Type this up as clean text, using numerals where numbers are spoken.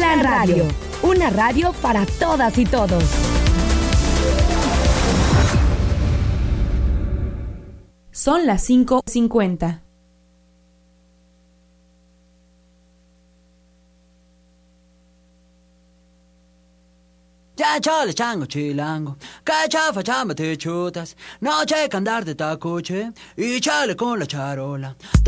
Plan Radio, una radio para todas y todos. Son las 5:50. Ya chale chango chilango, cacha facciamo te chutas, no c'è che andare da coche, y chale con la charola.